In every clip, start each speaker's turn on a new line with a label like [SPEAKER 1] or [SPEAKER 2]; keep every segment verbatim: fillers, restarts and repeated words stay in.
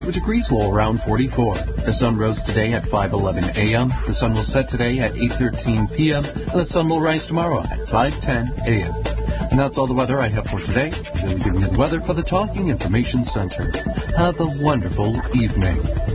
[SPEAKER 1] With degrees low around forty-four. The sun rose today at five eleven a.m. The sun will set today at eight thirteen p.m. And the sun will rise tomorrow at five ten a.m. And that's all the weather I have for today. We'll be giving you the weather for the Talking Information Center. Have a wonderful evening.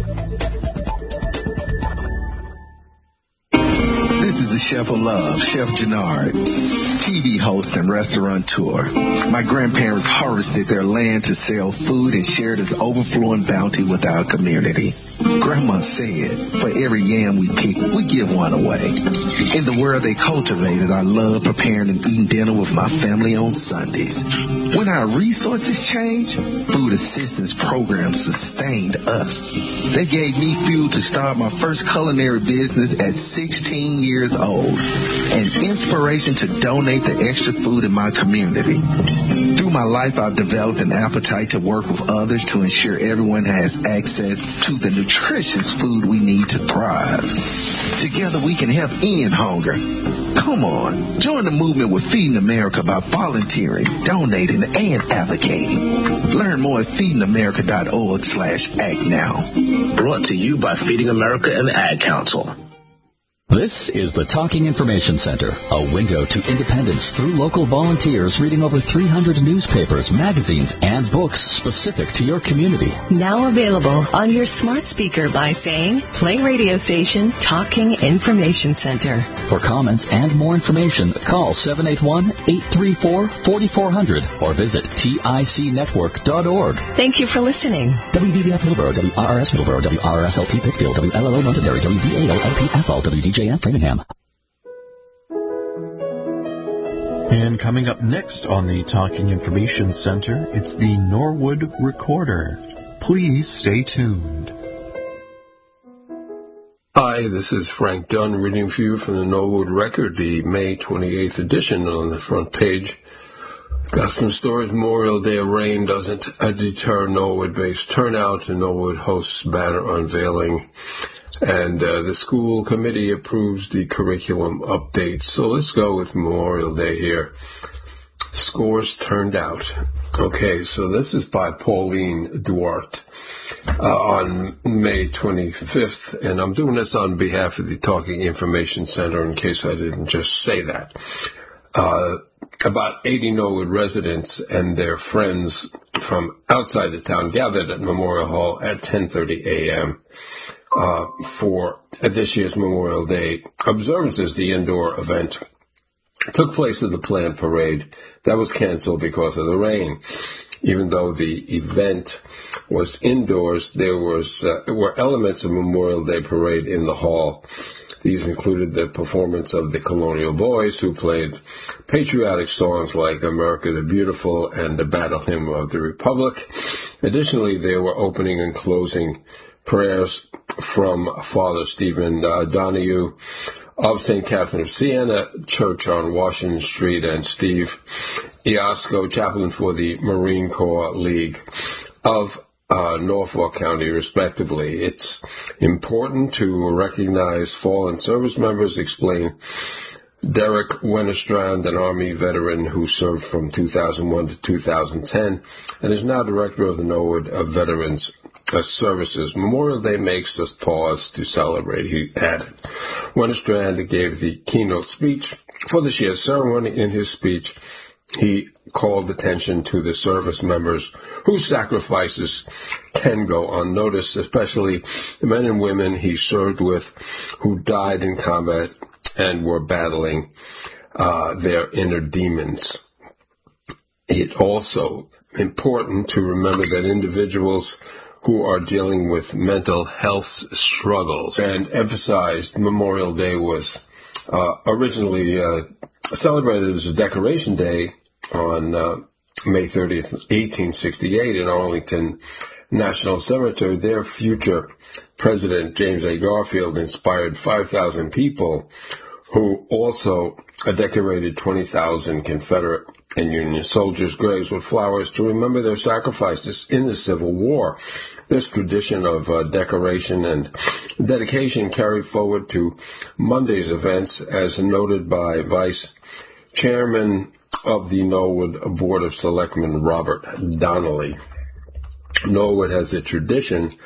[SPEAKER 2] This is the Chef of Love, Chef Jannard, T V host and restaurateur. My grandparents harvested their land to sell food and share this overflowing bounty with our community. Grandma said, for every yam we pick, we give one away. In the world they cultivated, I love preparing and eating dinner with my family on Sundays. When our resources changed, food assistance programs sustained us. They gave me fuel to start my first culinary business at sixteen years old, and inspiration to donate the extra food in my community. Through my life, I've developed an appetite to work with others to ensure everyone has access to the nutritious food we need to thrive. Together we can help end hunger. Come on, join the movement with Feeding America by volunteering, donating, and advocating. Learn more at feeding america dot org slash act now.
[SPEAKER 3] Brought to you by Feeding America and the Ad Council.
[SPEAKER 4] This is the Talking Information Center, a window to independence through local volunteers reading over three hundred newspapers, magazines, and books specific to your community.
[SPEAKER 5] Now available on your smart speaker by saying, play radio station Talking Information Center.
[SPEAKER 4] For comments and more information, call seven eight one, eight three four, four four zero zero or visit tic network dot org.
[SPEAKER 5] Thank you for listening.
[SPEAKER 4] W B B F Middleborough, W R R S Middleborough, W R R S L P Pittsfield, W L L O Londonderry, W D A O L P Ethel, W D J F Framingham.
[SPEAKER 1] And coming up next on the Talking Information Center, it's the Norwood Recorder. Please stay tuned.
[SPEAKER 6] Hi, this is Frank Dunn reading for you from the Norwood Record, the May twenty-eighth edition. On the front page, got some stories. Memorial Day of rain doesn't deter Norwood-based turnout. The Norwood hosts banner unveiling. And uh, the school committee approves the curriculum updates. So let's go with Memorial Day here. Scores turned out. Okay, so this is by Pauline Duarte uh, on May twenty-fifth. And I'm doing this on behalf of the Talking Information Center in case I didn't just say that. Uh, about eighty Norwood residents and their friends from outside the town gathered at Memorial Hall at ten thirty a.m. Uh, for this year's Memorial Day observances. The indoor event took place at the planned parade. That was canceled because of the rain. Even though the event was indoors, there was uh, were elements of Memorial Day parade in the hall. These included the performance of the Colonial Boys, who played patriotic songs like America the Beautiful and the Battle Hymn of the Republic. Additionally, there were opening and closing prayers from Father Stephen uh, Donahue of Saint Catherine of Siena Church on Washington Street, and Steve Iasco, chaplain for the Marine Corps League of uh, Norfolk County, respectively. It's important to recognize fallen service members, explain Derek Wennerstrand, an Army veteran who served from two thousand one to two thousand ten and is now director of the Norwood uh, Veterans Uh, services. Memorial Day makes us pause to celebrate, he added. Wennerstrand gave the keynote speech for this year's ceremony. In his speech, he called attention to the service members whose sacrifices can go unnoticed, especially the men and women he served with who died in combat and were battling uh, their inner demons. It also important to remember that individuals who are dealing with mental health struggles, and emphasized Memorial Day was uh, originally uh, celebrated as a decoration day on uh, May thirtieth, eighteen sixty-eight in Arlington National Cemetery. Their future president, James A. Garfield, inspired five thousand people who also decorated twenty thousand Confederate and Union soldiers' graves with flowers to remember their sacrifices in the Civil War. This tradition of uh, decoration and dedication carried forward to Monday's events, as noted by Vice Chairman of the Norwood Board of Selectmen, Robert Donnelly. Norwood has a tradition